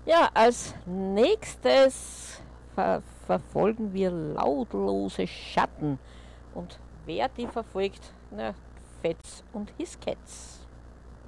Ja, als nächstes verfolgen wir lautlose Schatten. Und wer die verfolgt? Na, Fetz und His Cats.